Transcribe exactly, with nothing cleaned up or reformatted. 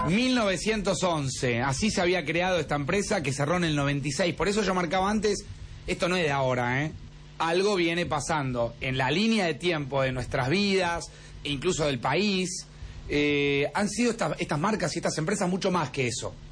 mil novecientos once, así se había creado esta empresa que cerró en el noventa y seis. Por eso yo marcaba antes, esto no es de ahora, ¿eh? Algo viene pasando en la línea de tiempo de nuestras vidas, e incluso del país. Eh, han sido estas, estas marcas y estas empresas mucho más que eso.